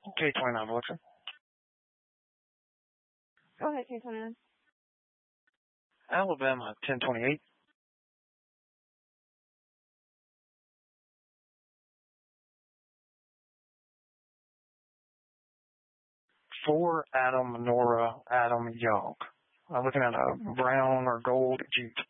K29, Alexa. Go ahead, K29. Alabama, 1028. For Adam, Nora, Adam, Young. I'm looking at a brown or gold Jeep.